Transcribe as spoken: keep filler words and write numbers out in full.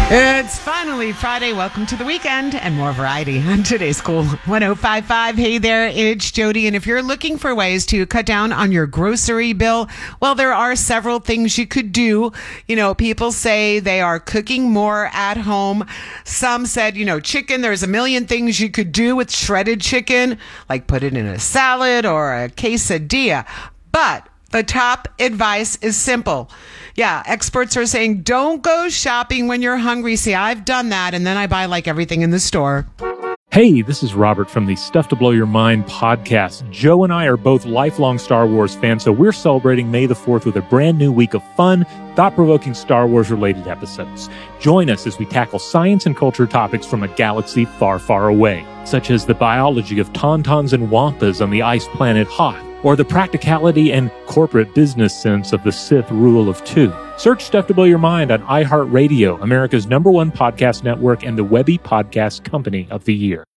It's finally Friday. Welcome to the weekend and more variety on today's Cool one oh five point five. Hey there, it's Jody. And if you're looking for ways to cut down on your grocery bill, well, there are several things you could do. You know, people say they are cooking more at home. Some said, you know, chicken, there's a million things you could do with shredded chicken, like put it in a salad or a quesadilla. But the top advice is simple. Yeah, experts are saying don't go shopping when you're hungry. See, I've done that, and then I buy like everything in the store. Hey, this is Robert from the Stuff to Blow Your Mind podcast. Joe and I are both lifelong Star Wars fans, so we're celebrating May the fourth with a brand new week of fun, thought-provoking Star Wars-related episodes. Join us as we tackle science and culture topics from a galaxy far, far away, such as the biology of tauntauns and wampas on the ice planet Hoth, or the practicality and corporate business sense of the Sith rule of two. Search Stuff to Blow Your Mind on iHeartRadio, America's number one podcast network and the Webby Podcast Company of the Year.